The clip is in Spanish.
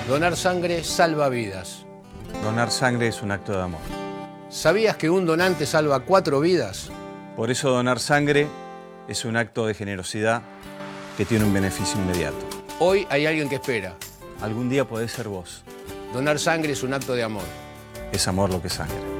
Donar sangre salva vidas. Donar sangre es un acto de amor. ¿Sabías que un donante salva 4 vidas? Por eso donar sangre es un acto de generosidad que tiene un beneficio inmediato. Hoy hay alguien que espera. Algún día podés ser vos. Donar sangre es un acto de amor. Es amor lo que sangra.